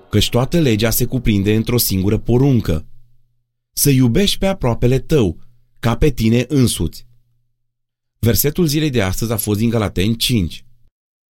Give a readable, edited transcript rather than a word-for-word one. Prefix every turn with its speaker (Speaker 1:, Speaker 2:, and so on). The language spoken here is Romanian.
Speaker 1: căci toată legea se cuprinde într-o singură poruncă: să iubești pe aproapele tău, ca pe tine însuți. Versetul zilei de astăzi a fost din Galateni 5.